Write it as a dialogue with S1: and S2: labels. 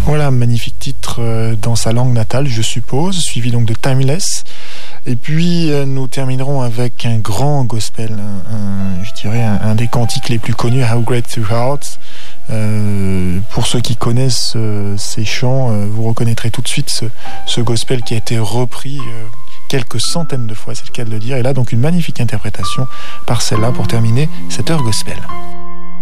S1: Voilà, magnifique titre dans sa langue natale, je suppose, suivi donc de Timeless. Et puis nous terminerons avec un grand gospel, je dirais un des cantiques les plus connus, How Great Thou Art. Pour ceux qui connaissent ces chants, vous reconnaîtrez tout de suite ce gospel qui a été repris quelques centaines de fois, c'est le cas de le dire. Et là, donc, une magnifique interprétation par celle-là pour terminer cette heure gospel.